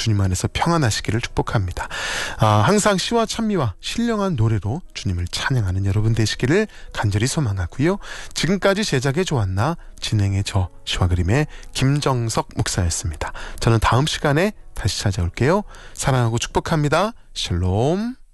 주님 안에서 평안하시기를 축복합니다. 항상 시와 찬미와 신령한 노래로 주님을 찬양하는 여러분 되시기를 간절히 소망하고요. 지금까지 제작의 조한나, 진행의 저 시와 그림의 김정석 목사였습니다. 저는 다음 시간에 다시 찾아올게요. 사랑하고 축복합니다. 샬롬.